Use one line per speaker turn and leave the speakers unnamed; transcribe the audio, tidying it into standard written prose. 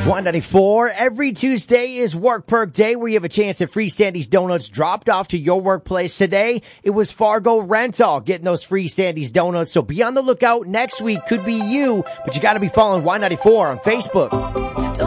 194. Every Tuesday is Work Perk Day, where you have a chance at free Sandy's Donuts dropped off to your workplace. Today, it was Fargo Rental getting those free Sandy's Donuts. So be on the lookout. Next week could be you, but you got to be following Y94 on Facebook.